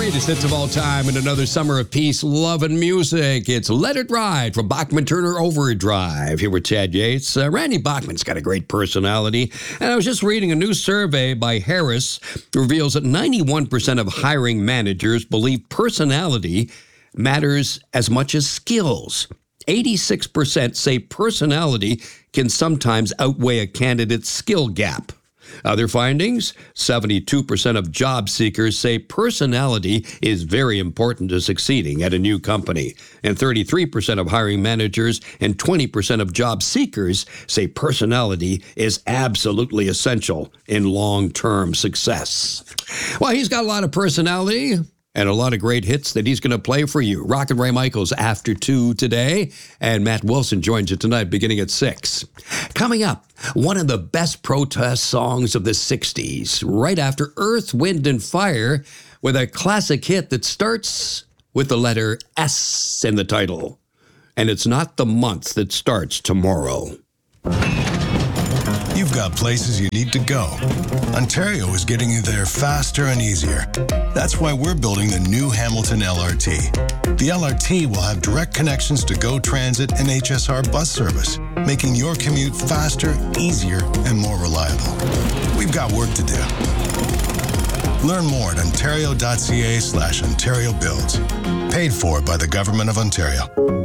greatest hits of all time in another summer of peace, love, and music. It's Let It Ride from Bachman Turner Overdrive. Here with Chad Yates. Randy Bachman's got a great personality. And I was just reading a new survey by Harris reveals that 91% of hiring managers believe personality matters as much as skills. 86% say personality can sometimes outweigh a candidate's skill gap. Other findings, 72% of job seekers say personality is very important to succeeding at a new company. And 33% of hiring managers and 20% of job seekers say personality is absolutely essential in long-term success. Well, he's got a lot of personality and a lot of great hits that he's going to play for you. Rockin' Ray Michaels after 2 today, and Matt Wilson joins you tonight beginning at 6. Coming up, one of the best protest songs of the 60s, right after Earth, Wind, and Fire, with a classic hit that starts with the letter S in the title. And it's not the month that starts tomorrow. You've got places you need to go. Ontario is getting you there faster and easier. That's why we're building the new Hamilton LRT. The LRT will have direct connections to GO Transit and HSR bus service, making your commute faster, easier, and more reliable. We've got work to do. Learn more at ontario.ca/Ontario Builds. Paid for by the Government of Ontario.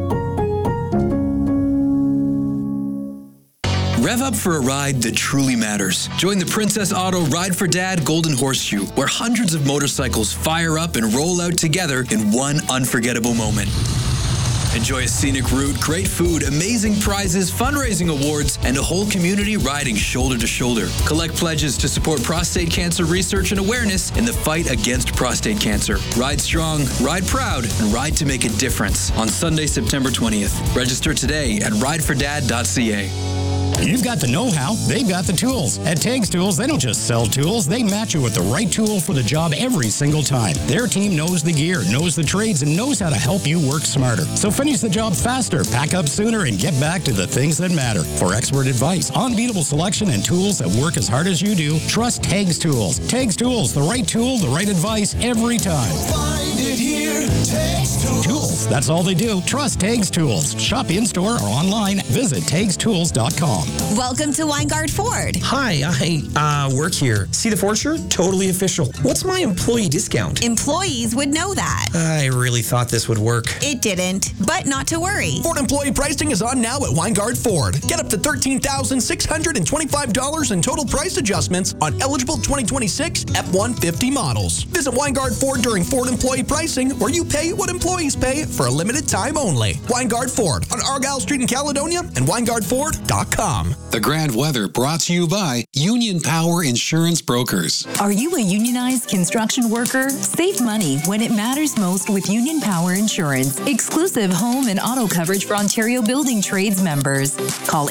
Rev up for a ride that truly matters. Join the Princess Auto Ride for Dad Golden Horseshoe, where hundreds of motorcycles fire up and roll out together in one unforgettable moment. Enjoy a scenic route, great food, amazing prizes, fundraising awards, and a whole community riding shoulder to shoulder. Collect pledges to support prostate cancer research and awareness in the fight against prostate cancer. Ride strong, ride proud, and ride to make a difference on Sunday, September 20th. Register today at ridefordad.ca. You've got the know-how, they've got the tools. At Tags Tools, they don't just sell tools, they match you with the right tool for the job every single time. Their team knows the gear, knows the trades, and knows how to help you work smarter. So finish the job faster, pack up sooner, and get back to the things that matter. For expert advice, unbeatable selection, and tools that work as hard as you do, trust Tags Tools. Tags Tools, the right tool, the right advice, every time. Find it here, Tags Tools. Tools, that's all they do. Trust Tags Tools. Shop in-store or online. Visit TagsTools.com. Welcome to Weingard Ford. Hi, I work here. See the Ford shirt? Totally official. What's my employee discount? Employees would know that. I really thought this would work. It didn't, but not to worry. Ford employee pricing is on now at Weingard Ford. Get up to $13,625 in total price adjustments on eligible 2026 F-150 models. Visit Weingard Ford during Ford employee pricing, where you pay what employees pay for a limited time only. Weingard Ford on Argyle Street in Caledonia and WeingardFord.com. The Grand Weather brought to you by Union Power Insurance Brokers. Are you a unionized construction worker? Save money when it matters most with Union Power Insurance. Exclusive home and auto coverage for Ontario Building Trades members. Call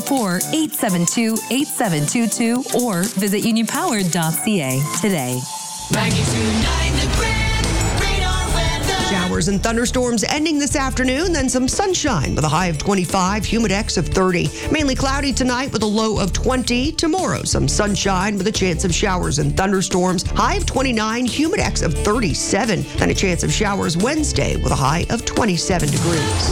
844-872-8722 or visit unionpower.ca today. 92.9 The Grand Radar Weather. Showers and thunderstorms ending this afternoon, then some sunshine with a high of 25, humidex of 30. Mainly cloudy tonight with a low of 20. Tomorrow, some sunshine with a chance of showers and thunderstorms. High of 29, humidex of 37. Then a chance of showers Wednesday with a high of 27 degrees.